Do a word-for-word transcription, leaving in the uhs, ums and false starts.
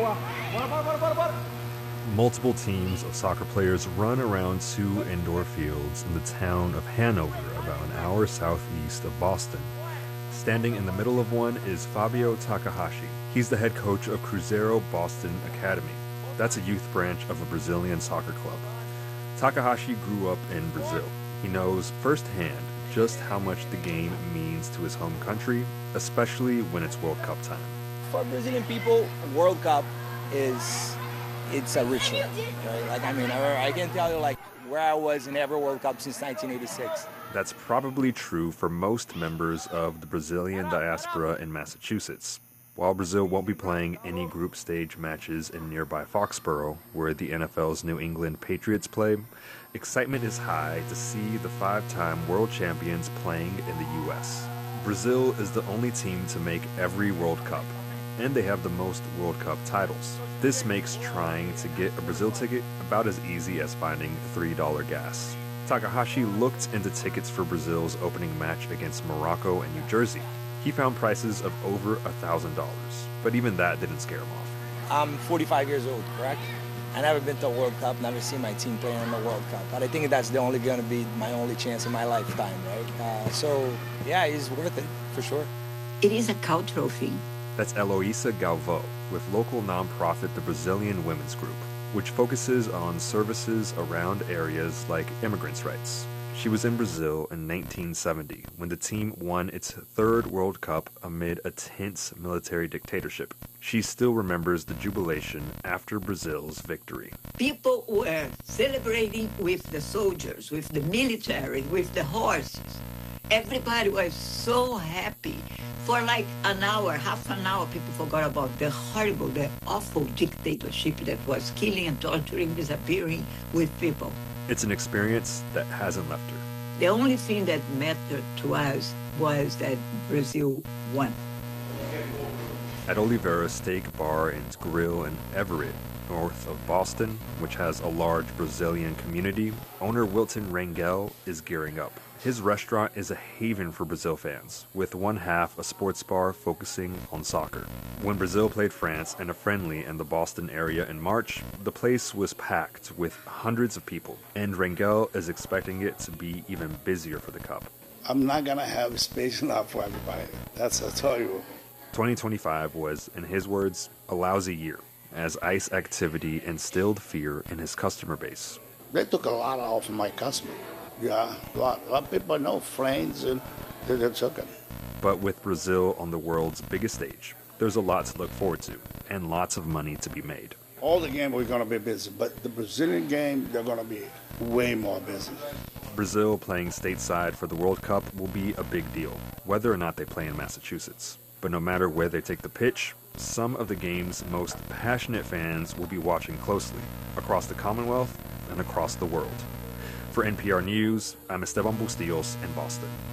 Multiple teams of soccer players run around two indoor fields in the town of Hanover, about an hour southeast of Boston. Standing in the middle of one is Fabio Takahashi. He's the head coach of Cruzeiro Boston Academy. That's a youth branch of a Brazilian soccer club. Takahashi grew up in Brazil. He knows firsthand just how much the game means to his home country, especially when it's World Cup time. For Brazilian people, World Cup is, it's a ritual. Right? Like, I mean, I, I can tell you like where I was in every World Cup since nineteen eighty-six. That's probably true for most members of the Brazilian diaspora in Massachusetts. While Brazil won't be playing any group stage matches in nearby Foxborough, where the N F L's New England Patriots play, excitement is high to see the five-time world champions playing in the U S. Brazil is the only team to make every World Cup, and they have the most World Cup titles. This makes trying to get a Brazil ticket about as easy as finding three dollar gas. Takahashi looked into tickets for Brazil's opening match against Morocco and New Jersey. He found prices of over one thousand dollars, but even that didn't scare him off. I'm forty-five years old, correct? I've never been to a World Cup, never seen my team playing in the World Cup. But I think that's the only going to be my only chance in my lifetime, right? Uh, so, yeah, it's worth it, for sure. It is a cultural thing. That's Eloisa Galvão with local nonprofit the Brazilian Women's Group, which focuses on services around areas like immigrants' rights. She was in Brazil in nineteen seventy when the team won its third World Cup amid a tense military dictatorship. She still remembers the jubilation after Brazil's victory. People were celebrating with the soldiers, with the military, with the horses. Everybody was so happy. For like an hour, half an hour, people forgot about the horrible, the awful dictatorship that was killing and torturing, disappearing with people. It's an experience that hasn't left her. The only thing that mattered to us was that Brazil won. At Oliveira Steak Bar and Grill in Everett, north of Boston, which has a large Brazilian community, owner Wilton Rangel is gearing up. His restaurant is a haven for Brazil fans, with one half a sports bar focusing on soccer. When Brazil played France in a friendly in the Boston area in March, the place was packed with hundreds of people, and Rangel is expecting it to be even busier for the Cup. I'm not going to have space enough for everybody. That's I tell you. twenty twenty-five was, in his words, a lousy year, as ice activity instilled fear in his customer base. They took a lot off of my customer. Yeah, a lot, a lot of people know, friends, and they, they took it. But with Brazil on the world's biggest stage, there's a lot to look forward to, and lots of money to be made. All the games we're going to be busy, but the Brazilian game, they're going to be way more busy. Brazil playing stateside for the World Cup will be a big deal, whether or not they play in Massachusetts. But no matter where they take the pitch, some of the game's most passionate fans will be watching closely, across the Commonwealth and across the world. For N P R News, I'm Esteban Bustillos in Boston.